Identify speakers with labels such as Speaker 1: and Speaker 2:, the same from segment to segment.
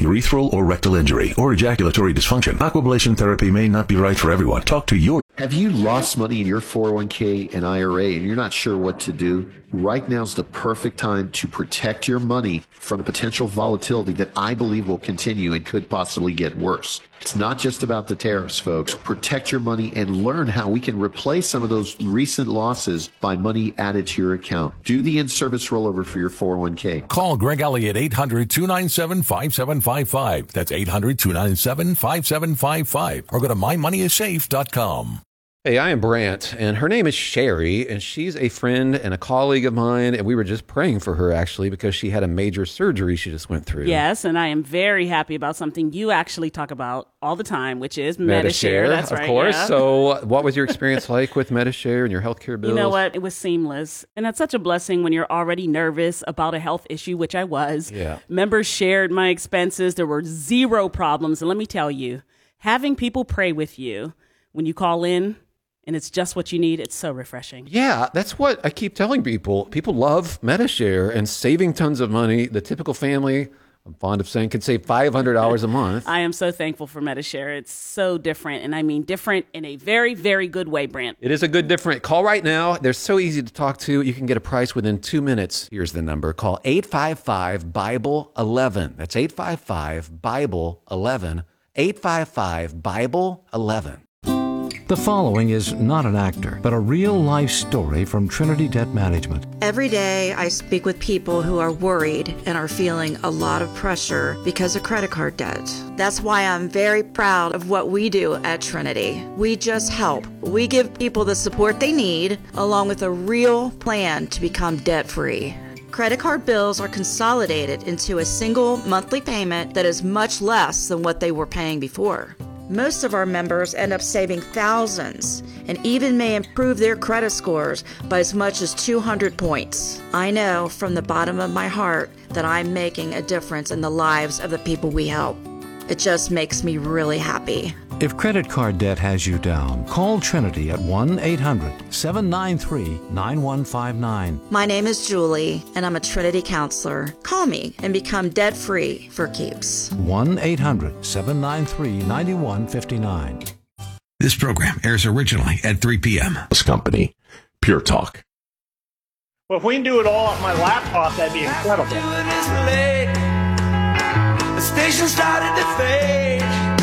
Speaker 1: urethral or rectal injury, or ejaculatory dysfunction, aquablation therapy may not be right for everyone. Talk to your...
Speaker 2: Have you lost money in your 401k and IRA and you're not sure what to do? Right now is the perfect time to protect your money from potential volatility that I believe will continue and could possibly get worse. It's not just about the tariffs, folks. Protect your money and learn how we can replace some of those recent losses by money added to your account. Do the in-service rollover for your 401k.
Speaker 1: Call Greg Elliott 800-297-5755. That's 800-297-5755. Or go to mymoneyissafe.com.
Speaker 3: Hey, I am Brant, and her name is Sherry, and she's a friend and a colleague of mine, and we were just praying for her, actually, because she had a major surgery she just went through.
Speaker 4: Yes, and I am very happy about something you actually talk about all the time, which is Medi-Share. That's right,
Speaker 3: of course.
Speaker 4: Yeah.
Speaker 3: So what was your experience like with Medi-Share and your healthcare bills?
Speaker 4: You know what? It was seamless, and that's such a blessing when you're already nervous about a health issue, which I was.
Speaker 3: Yeah.
Speaker 4: Members shared my expenses. There were zero problems, and let me tell you, having people pray with you when you call in, and it's just what you need, it's so refreshing.
Speaker 3: Yeah, that's what I keep telling people. People love Medi-Share and saving tons of money. The typical family, I'm fond of saying, can save $500 a month.
Speaker 4: I am so thankful for Medi-Share. It's so different, and I mean different in a very, very good way, Brant.
Speaker 3: It is a good different. Call right now. They're so easy to talk to. You can get a price within 2 minutes. Here's the number. Call 855-BIBLE-11. That's 855-BIBLE-11. 855-BIBLE-11.
Speaker 5: The following is not an actor, but a real-life story from Trinity Debt Management.
Speaker 6: Every day, I speak with people who are worried and are feeling a lot of pressure because of credit card debt. That's why I'm very proud of what we do at Trinity. We just help. We give people the support they need, along with a real plan to become debt-free. Credit card bills are consolidated into a single monthly payment that is much less than what they were paying before. Most of our members end up saving thousands and even may improve their credit scores by as much as 200 points. I know from the bottom of my heart that I'm making a difference in the lives of the people we help. It just makes me really happy.
Speaker 5: If credit card debt has you down, call Trinity at 1-800-793-9159.
Speaker 6: My name is Julie, and I'm a Trinity counselor. Call me and become debt-free for keeps.
Speaker 5: 1-800-793-9159.
Speaker 7: This program airs originally at 3 p.m.
Speaker 1: This company, Pure Talk.
Speaker 8: Well, if we can do it all on my laptop, that'd be incredible.
Speaker 9: The station started to fade.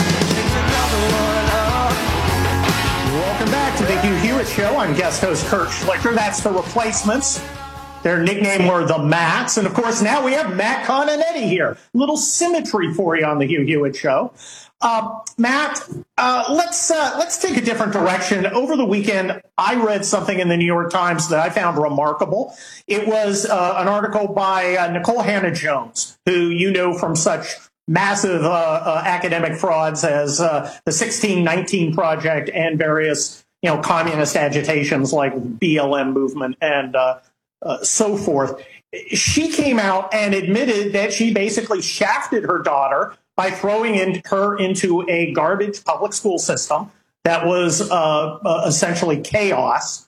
Speaker 8: Welcome back to the Hugh Hewitt Show. I'm guest host Kurt Schlichter. That's the Replacements. Their nickname were the Mats. And, of course, now we have Matt Continetti here. Little symmetry for you on the Hugh Hewitt Show. Matt, let's take a different direction. Over the weekend, I read something in the New York Times that I found remarkable. It was an article by Nikole Hannah-Jones, who you know from such massive academic frauds as the 1619 Project and various, communist agitations like BLM movement and so forth. She came out and admitted that she basically shafted her daughter by throwing her into a garbage public school system that was essentially chaos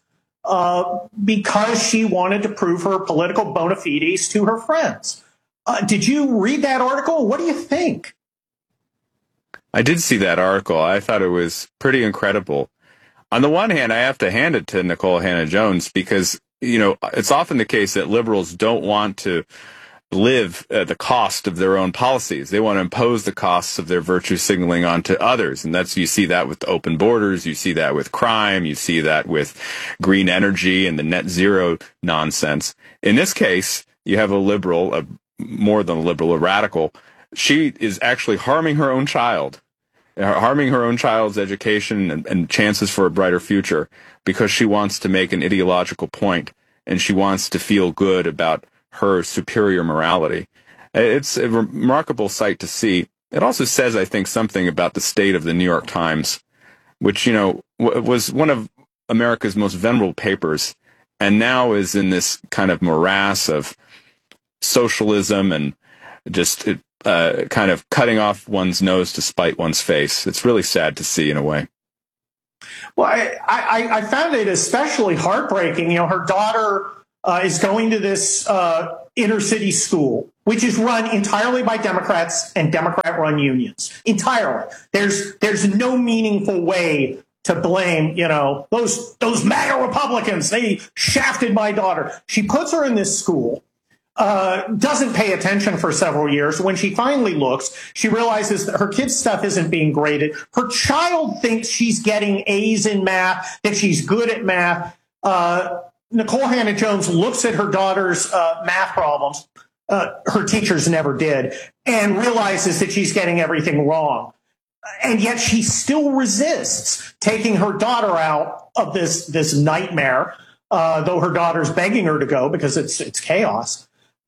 Speaker 8: because she wanted to prove her political bona fides to her friends. Did you read that article? What do you think?
Speaker 10: I did see that article. I thought it was pretty incredible. On the one hand, I have to hand it to Nikole Hannah-Jones because, it's often the case that liberals don't want to live at the cost of their own policies. They want to impose the costs of their virtue signaling onto others. And you see that with the open borders. You see that with crime. You see that with green energy and the net zero nonsense. In this case, you have a liberal, more than a liberal, a radical. She is actually harming her own child's education and chances for a brighter future because she wants to make an ideological point and she wants to feel good about her superior morality. It's a remarkable sight to see. It also says, I think, something about the state of the New York Times, which, was one of America's most venerable papers and now is in this kind of morass of socialism and just kind of cutting off one's nose to spite one's face. It's really sad to see in a way.
Speaker 8: Well, I found it especially heartbreaking. Her daughter is going to this inner city school, which is run entirely by Democrats and Democrat-run unions. Entirely. There's no meaningful way to blame, those MAGA Republicans. They shafted my daughter. She puts her in this school, doesn't pay attention for several years. When she finally looks, she realizes that her kid's stuff isn't being graded. Her child thinks she's getting A's in math, that she's good at math. Nicole Hannah-Jones looks at her daughter's math problems. Her teachers never did, and realizes that she's getting everything wrong. And yet she still resists taking her daughter out of this nightmare, though her daughter's begging her to go because it's chaos.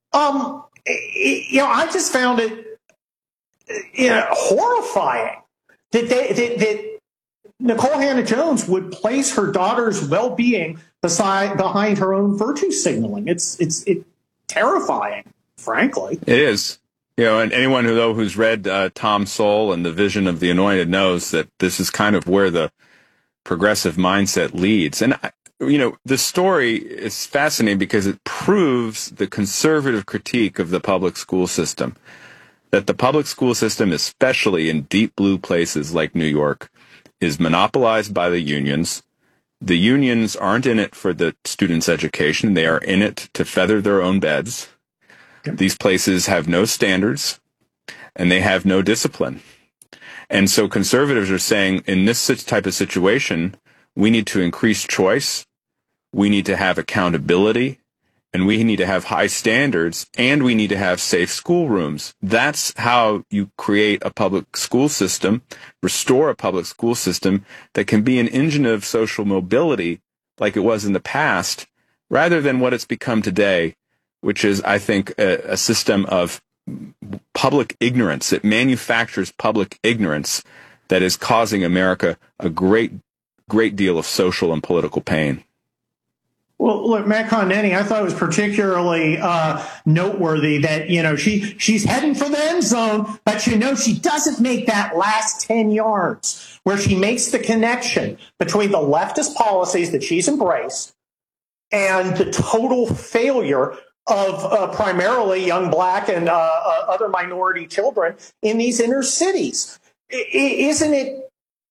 Speaker 8: I just found it horrifying that Nicole Hannah-Jones would place her daughter's well-being behind her own virtue signaling. It's terrifying, frankly.
Speaker 10: It is. And anyone who's read Tom Sowell and The Vision of the Anointed knows that this is kind of where the progressive mindset leads. And, the story is fascinating because it proves the conservative critique of the public school system, that the public school system, especially in deep blue places like New York, is monopolized by the unions. The unions aren't in it for the students' education. They are in it to feather their own beds. These places have no standards, and they have no discipline. And so conservatives are saying, in this type of situation, we need to increase choice, we need to have accountability, and we need to have high standards, and we need to have safe schoolrooms. That's how you create a public school system, restore a public school system that can be an engine of social mobility like it was in the past, rather than what it's become today, which is, I think, a system of public ignorance. It manufactures public ignorance that is causing America a great deal of social and political pain.
Speaker 8: Well, look, Matt Continetti, I thought it was particularly noteworthy that, she's heading for the end zone, but, she doesn't make that last 10 yards where she makes the connection between the leftist policies that she's embraced and the total failure of primarily young Black and other minority children in these inner cities. Isn't it,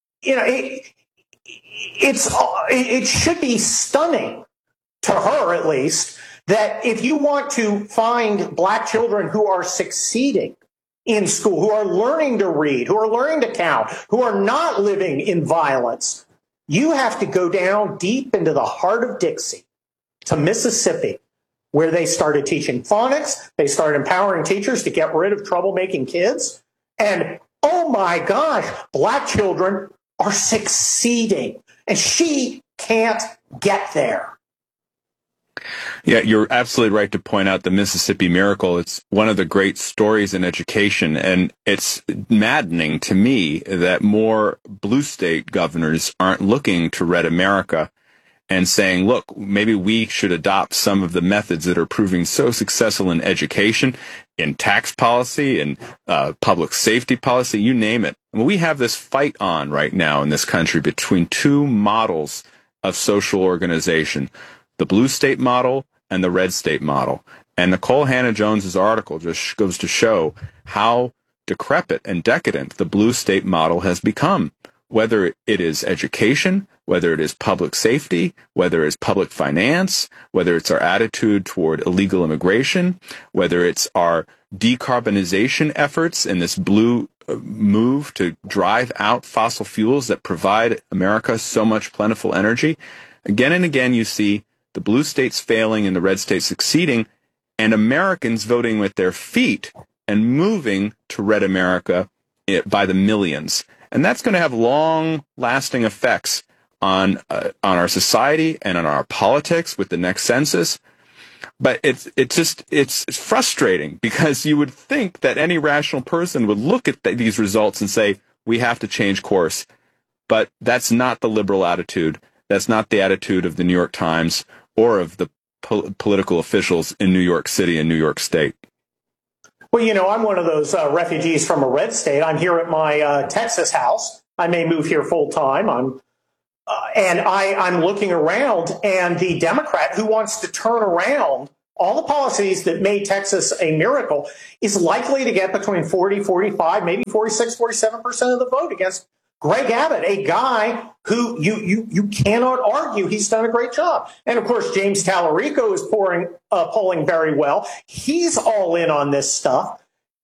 Speaker 8: it should be stunning, to her at least, that if you want to find Black children who are succeeding in school, who are learning to read, who are learning to count, who are not living in violence, you have to go down deep into the heart of Dixie to Mississippi, where they started teaching phonics, they started empowering teachers to get rid of troublemaking kids. And, oh my gosh, Black children are succeeding. And she can't get there.
Speaker 10: Yeah, you're absolutely right to point out the Mississippi Miracle. It's one of the great stories in education, and it's maddening to me that more blue state governors aren't looking to Red America and saying, look, maybe we should adopt some of the methods that are proving so successful in education, in tax policy, in public safety policy, you name it. We have this fight on right now in this country between two models of social organization, the blue state model and the red state model. And Nicole Hannah-Jones's article just goes to show how decrepit and decadent the blue state model has become, whether it is education, whether it is public safety, whether it's public finance, whether it's our attitude toward illegal immigration, whether it's our decarbonization efforts and this blue move to drive out fossil fuels that provide America so much plentiful energy. Again and again, you see the blue states failing and the red states succeeding, and Americans voting with their feet and moving to red America by the millions. And that's going to have long-lasting effects on our society and on our politics with the next census. But it's frustrating because you would think that any rational person would look at these results and say, we have to change course. But that's not the liberal attitude. That's not the attitude of the New York Times or of the political officials in New York City and New York State.
Speaker 8: Well, I'm one of those refugees from a red state. I'm here at my Texas house. I may move here full time. I'm looking around, and the Democrat who wants to turn around all the policies that made Texas a miracle, is likely to get between 40, 45, maybe 46, 47% of the vote against Greg Abbott, a guy who you cannot argue he's done a great job. And of course, James Tallarico is polling very well. He's all in on this stuff.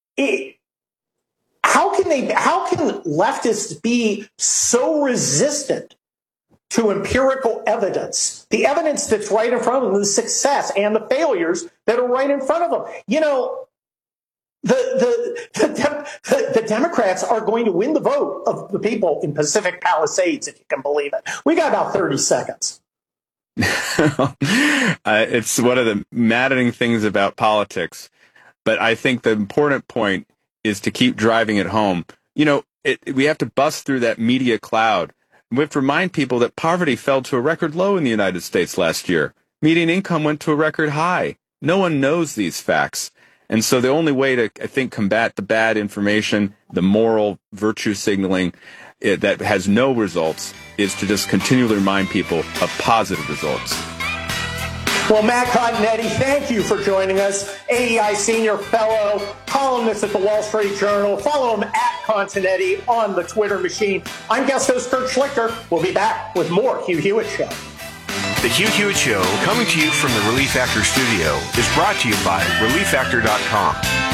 Speaker 8: How can leftists be so resistant to empirical evidence, the evidence that's right in front of them, the success and the failures that are right in front of them? You know, the Democrats are going to win the vote of the people in Pacific Palisades, if you can believe it. We got about 30 seconds.
Speaker 10: It's one of the maddening things about politics, but I think the important point is to keep driving it home. You know, we have to bust through that media cloud. We have to remind people that poverty fell to a record low in the United States last year. Median income went to a record high. No one knows these facts. And so the only way to, I think, combat the bad information, the moral virtue signaling that has no results, is to just continually remind people of positive results.
Speaker 8: Well, Matt Continetti, thank you for joining us. AEI Senior Fellow, columnist at the Wall Street Journal. Follow him at Continetti on the Twitter machine. I'm guest host Kurt Schlichter. We'll be back with more Hugh Hewitt Show.
Speaker 11: The Hugh Hewitt Show, coming to you from the Relief Factor studio, is brought to you by ReliefFactor.com.